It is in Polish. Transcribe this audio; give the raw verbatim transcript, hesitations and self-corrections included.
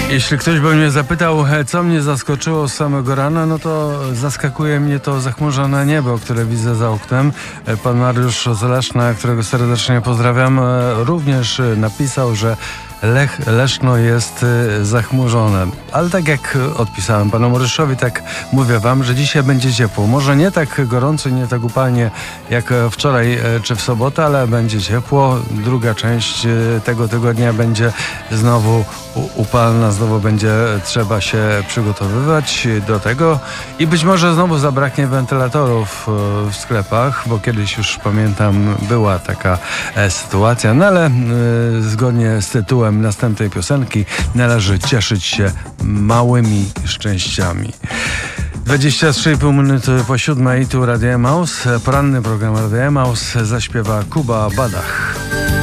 Jeśli ktoś by mnie zapytał, co mnie zaskoczyło z samego rana, no to zaskakuje mnie to zachmurzone niebo, które widzę za oknem. Pan Mariusz Zaleszna, którego serdecznie pozdrawiam, również napisał, że Lech, Leszno jest zachmurzone. Ale tak jak odpisałem panu Mariuszowi, tak mówię wam, że dzisiaj będzie ciepło. Może nie tak gorąco, nie tak upalnie jak wczoraj czy w sobotę, ale będzie ciepło. Druga część tego tygodnia będzie znowu upalna, znowu będzie trzeba się przygotowywać do tego i być może znowu zabraknie wentylatorów w sklepach, bo kiedyś już pamiętam była taka sytuacja, no ale zgodnie z tytułem następnej piosenki należy cieszyć się małymi szczęściami. dwadzieścia trzy i pół minuty po siódmej, tu Radio Emaus. Poranny program Radio Emaus zaśpiewa Kuba Badach.